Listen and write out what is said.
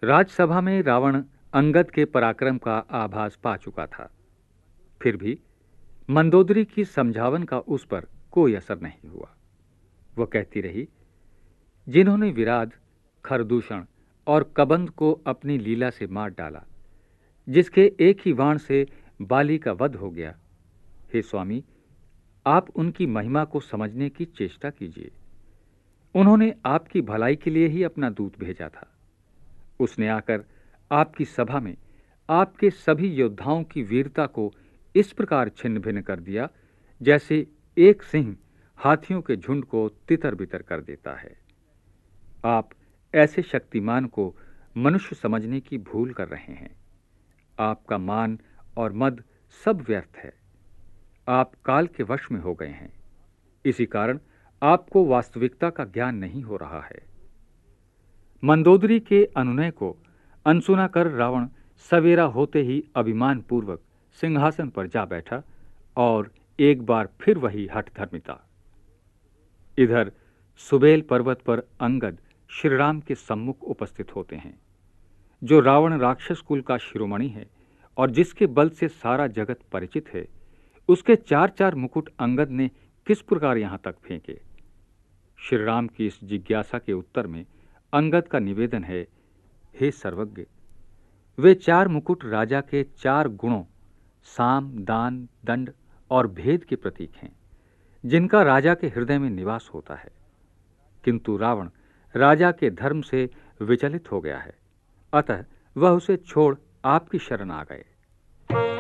राजसभा में रावण अंगद के पराक्रम का आभास पा चुका था। फिर भी मंदोदरी की समझावन का उस पर कोई असर नहीं हुआ। वह कहती रही, जिन्होंने विराध, खरदूषण और कबंध को अपनी लीला से मार डाला, जिसके एक ही बाण से बाली का वध हो गया, हे स्वामी, आप उनकी महिमा को समझने की चेष्टा कीजिए। उन्होंने आपकी भलाई के लिए ही अपना दूत भेजा था। उसने आकर आपकी सभा में आपके सभी योद्धाओं की वीरता को इस प्रकार छिन्न भिन्न कर दिया, जैसे एक सिंह हाथियों के झुंड को तितर बितर कर देता है। आप ऐसे शक्तिमान को मनुष्य समझने की भूल कर रहे हैं। आपका मान और मद सब व्यर्थ है। आप काल के वश में हो गए हैं। इसी कारण आपको वास्तविकता का ज्ञान नहीं हो रहा है। मंदोदरी के अनुनय को अनसुना कर रावण सवेरा होते ही अभिमान पूर्वक सिंहासन पर जा बैठा और एक बार फिर वही हठधर्मिता। इधर सुबेल पर्वत पर अंगद श्रीराम के सम्मुख उपस्थित होते हैं, जो रावण राक्षस कुल का शिरोमणि है और जिसके बल से सारा जगत परिचित है। उसके चार चार मुकुट अंगद ने किस प्रकार यहां तक फेंके। श्रीराम की इस जिज्ञासा के उत्तर में अंगद का निवेदन है, हे सर्वज्ञ, वे चार मुकुट राजा के चार गुणों साम, दान, दंड और भेद के प्रतीक हैं, जिनका राजा के हृदय में निवास होता है। किंतु रावण राजा के धर्म से विचलित हो गया है, अतः वह उसे छोड़ आपकी शरण आ गए।